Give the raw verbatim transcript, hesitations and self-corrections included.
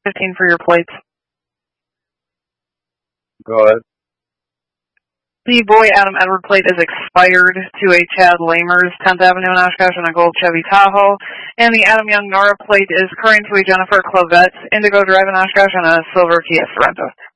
fifteen for your plates. Go ahead. The Boy Adam Edward plate is expired to a Chad Lamers, tenth Avenue in Oshkosh on a gold Chevy Tahoe. And the Adam Young Nora plate is current to a Jennifer Clavette, Indigo Drive in Oshkosh on a silver Kia Sorento.